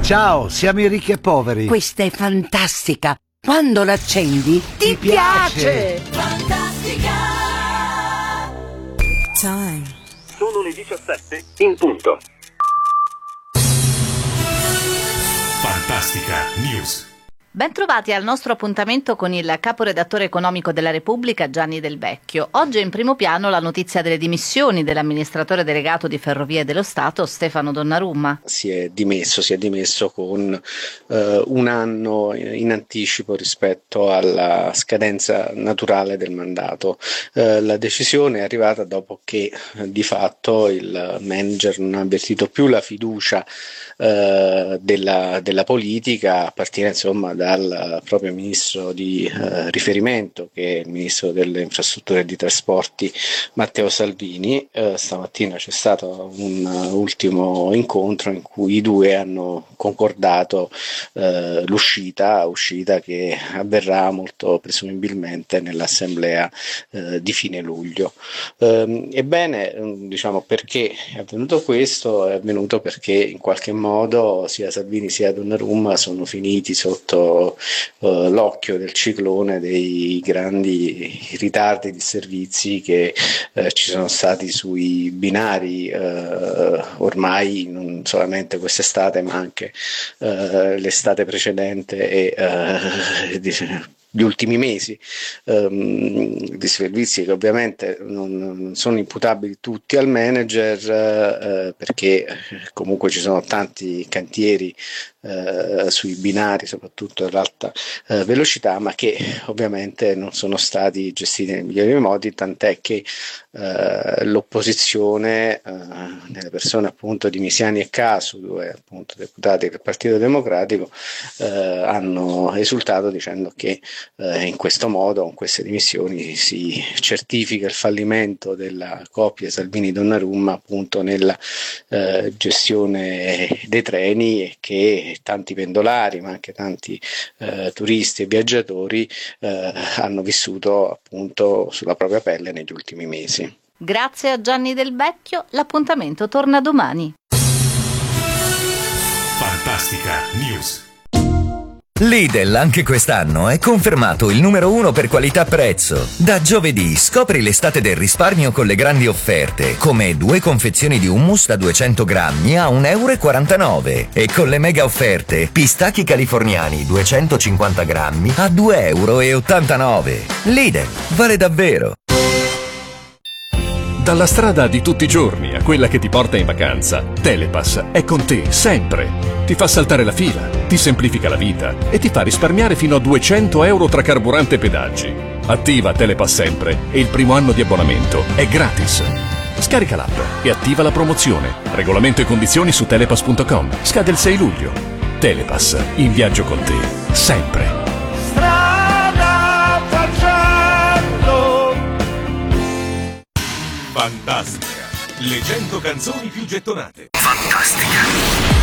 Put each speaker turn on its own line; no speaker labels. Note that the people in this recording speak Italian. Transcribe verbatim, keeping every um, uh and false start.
Ciao, siamo i ricchi e poveri.
Questa è fantastica. Quando l'accendi ti,
Ti piace.
piace. Fantastica.
Time.
Sono le diciassette in punto.
Fantastica News.
Bentrovati al nostro appuntamento con il caporedattore economico della Repubblica Gianni Del Vecchio. Oggi è in primo piano la notizia delle dimissioni dell'amministratore delegato di Ferrovie dello Stato Stefano Donnarumma.
Si è dimesso, si è dimesso con eh, un anno in anticipo rispetto alla scadenza naturale del mandato. Eh, la decisione è arrivata dopo che eh, di fatto il manager non ha avvertito più la fiducia eh, della, della politica, a partire insomma dal proprio ministro di eh, riferimento, che è il ministro delle infrastrutture e dei trasporti Matteo Salvini. Eh, stamattina c'è stato un uh, ultimo incontro in cui i due hanno concordato eh, l'uscita, uscita che avverrà molto presumibilmente nell'assemblea eh, di fine luglio. Eh, ebbene, diciamo, perché è avvenuto questo? È avvenuto perché in qualche modo sia Salvini sia Donnarumma sono finiti sotto Uh, l'occhio del ciclone dei grandi ritardi di servizi che uh, ci sono stati sui binari uh, ormai non solamente quest'estate ma anche uh, l'estate precedente e uh, gli ultimi mesi, um, di servizi che ovviamente non, non sono imputabili tutti al manager uh, perché comunque ci sono tanti cantieri uh, sui binari, soprattutto all'alta uh, velocità, ma che ovviamente non sono stati gestiti nei migliori modi, tant'è che uh, l'opposizione, uh, nelle persone appunto di Misiani e Casu, due appunto deputati del Partito Democratico, uh, hanno esultato dicendo che Eh, in questo modo, con queste dimissioni, si certifica il fallimento della coppia Salvini-Donnarumma appunto nella eh, gestione dei treni, e che tanti pendolari ma anche tanti eh, turisti e viaggiatori eh, hanno vissuto appunto sulla propria pelle negli ultimi mesi.
Grazie a Gianni Del Vecchio, l'appuntamento torna domani.
Fantastica News.
Lidl anche quest'anno è confermato il numero uno per qualità-prezzo. Da giovedì scopri l'estate del risparmio con le grandi offerte, come due confezioni di hummus da duecento grammi a un euro e quarantanove e con le mega offerte pistacchi californiani duecentocinquanta grammi a due euro e ottantanove. Lidl, vale davvero!
Dalla strada di tutti i giorni a quella che ti porta in vacanza, Telepass è con te sempre. Ti fa saltare la fila, ti semplifica la vita e ti fa risparmiare fino a duecento euro tra carburante e pedaggi. Attiva Telepass sempre e il primo anno di abbonamento è gratis. Scarica l'app e attiva la promozione. Regolamento e condizioni su telepass punto com. Scade il sei luglio. Telepass, in viaggio con te, sempre.
Strada facendo.
Fantastica. Le cento canzoni più gettonate.
Fantastica.